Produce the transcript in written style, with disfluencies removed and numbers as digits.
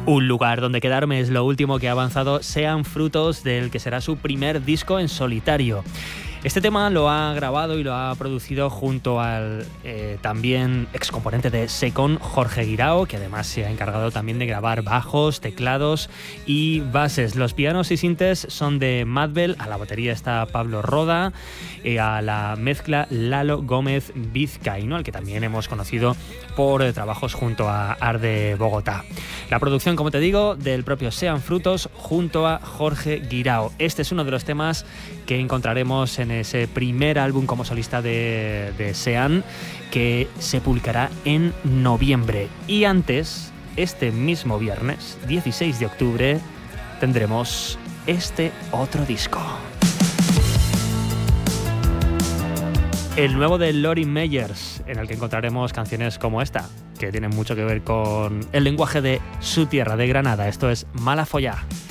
Un lugar donde quedarme es lo último que ha avanzado Sean Frutos, del que será su primer disco en solitario. Este tema lo ha grabado y lo ha producido junto al también excomponente de Secon, Jorge Guirao, que además se ha encargado también de grabar bajos, teclados y bases. Los pianos y sintes son de Madbel, a la batería está Pablo Roda, a la mezcla Lalo Gómez Vizcaíno, al que también hemos conocido por trabajos junto a Arde Bogotá. La producción, como te digo, del propio Sean Frutos junto a Jorge Guirao. Este es uno de los temas que encontraremos en ese primer álbum como solista de Sean, que se publicará en noviembre. Y antes, este mismo viernes, 16 de octubre, tendremos este otro disco. El nuevo de Lori Meyers, en el que encontraremos canciones como esta, que tienen mucho que ver con el lenguaje de su tierra, de Granada. Esto es Mala Follá.